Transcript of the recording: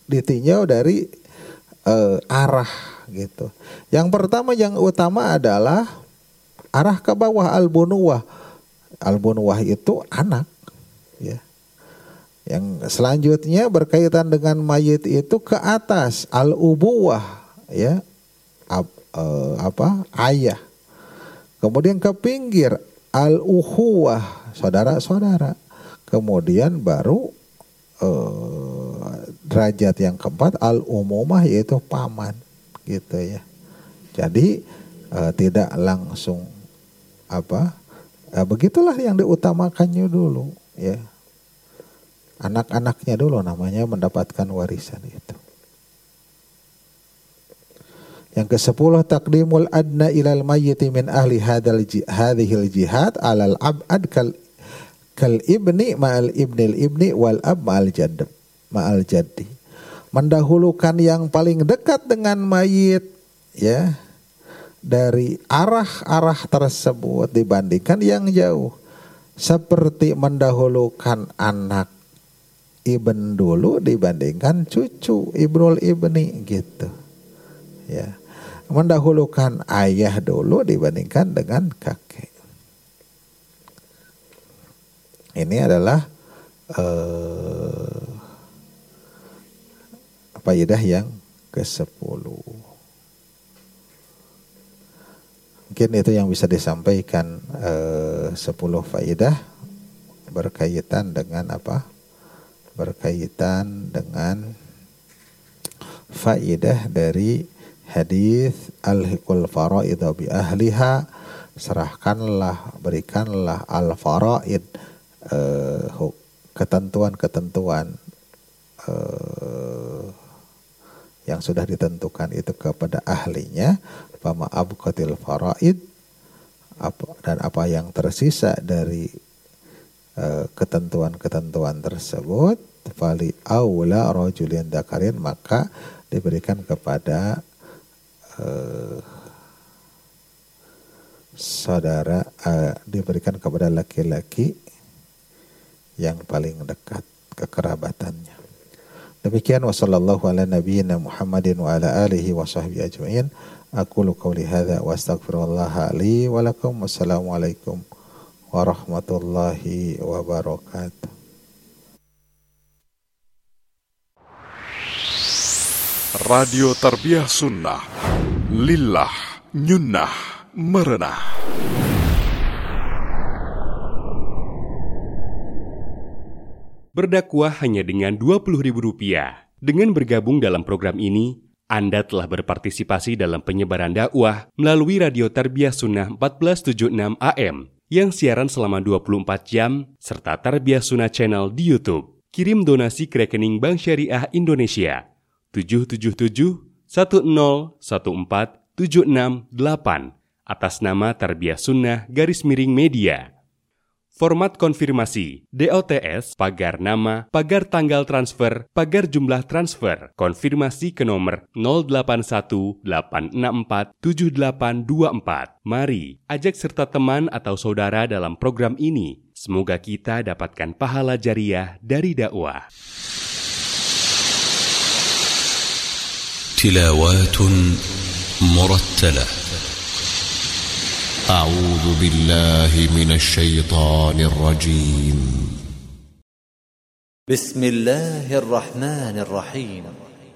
ditinjau dari arah gitu. Yang pertama yang utama adalah arah ke bawah al-bunuwah. Al-bunuwah itu anak, ya. Yang selanjutnya berkaitan dengan mayit itu ke atas al-ubuwah, ya. Ayah. Kemudian ke pinggir al-ukhuwah, saudara-saudara. Kemudian baru derajat yang keempat al-umumah, yaitu paman, gitu ya. Jadi tidak langsung begitulah yang diutamakannya dulu, ya. Anak-anaknya dulu namanya mendapatkan warisan itu. Yang ke-10 taqdimul adna ilal mayyiti min ahli hadhil jihad alal ab'ad kal ibni ma'al ibnil ibni wal ab ma'al jaddi. Mendahulukan yang paling dekat dengan mayit, ya, dari arah-arah tersebut dibandingkan yang jauh. Seperti mendahulukan anak ibn dulu dibandingkan cucu ibnul ibni, gitu. Ya. Mendahulukan ayah dulu dibandingkan dengan kakek. Ini adalah faedah yang ke-10. Mungkin itu yang bisa disampaikan, 10 faedah berkaitan dengan apa? Berkaitan dengan faedah dari hadis alhiqul faraid bi ahliha, serahkanlah, berikanlah al-faraid, ketentuan-ketentuan yang sudah ditentukan itu kepada ahlinya. Fama abqatil faraid, dan apa yang tersisa dari ketentuan-ketentuan tersebut, fali aula rajulin dzakarin, maka diberikan kepada diberikan kepada laki-laki yang paling dekat kekerabatannya. Demikian, wassallallahu ala nabiyyina Muhammadin wa ala alihi wa sahbihi ajma'in. Aqulu qawli hadza wa astaghfirullah li wa lakum. Wassalamualaikum warahmatullahi wabarakatuh. Radio Tarbiyah Sunnah, lillah, nyunnah, merenah. Berdakwah hanya dengan Rp20.000. Dengan bergabung dalam program ini, Anda telah berpartisipasi dalam penyebaran dakwah melalui Radio Tarbiyah Sunnah 1476 AM yang siaran selama 24 jam, serta Tarbiyah Sunnah Channel di YouTube. Kirim donasi ke rekening Bank Syariah Indonesia 777-1014-768 atas nama Tarbiyah Sunnah _Media. Format konfirmasi DOTS, pagar nama, pagar tanggal transfer, pagar jumlah transfer, konfirmasi ke nomor 0818647824. Mari ajak serta teman atau saudara dalam program ini. Semoga kita dapatkan pahala jariah dari dakwah. تلاوات مرتلة. أعوذ بالله من الشيطان الرجيم. بسم الله الرحمن الرحيم.